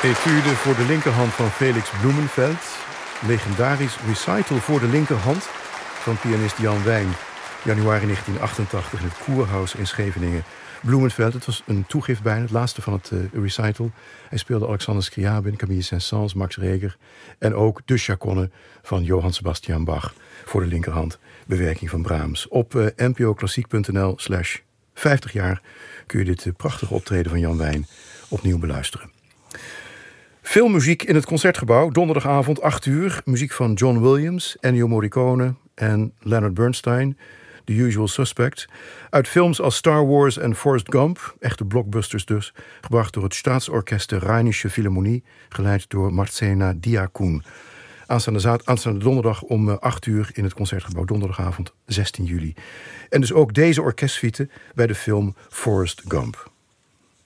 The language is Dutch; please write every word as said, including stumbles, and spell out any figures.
Etude voor de linkerhand van Felix Blumenfeld. Legendarisch recital voor de linkerhand van pianist Jan Wijn. Januari negentien achtentachtig in het Kurhaus in Scheveningen. Blumenfeld, het was een toegift bijna, het laatste van het uh, recital. Hij speelde Alexander Scriabin, Camille Saint-Saëns, Max Reger en ook de chaconne van Johann Sebastian Bach voor de linkerhand. Bewerking van Brahms. Op uh, npoklassiek.nl slash vijftig jaar kun je dit uh, prachtige optreden van Jan Wijn opnieuw beluisteren. Veel muziek in het Concertgebouw. Donderdagavond acht uur. Muziek van John Williams, Ennio Morricone en Leonard Bernstein. The Usual Suspect. Uit films als Star Wars en Forrest Gump. Echte blockbusters dus. Gebracht door het Staatsorkest de Rheinische Philharmonie. Geleid door Marcena Diakoen. Aanstaande, zaad, aanstaande donderdag om acht uur in het Concertgebouw. Donderdagavond zestien juli. En dus ook deze orkestsuite bij de film Forrest Gump.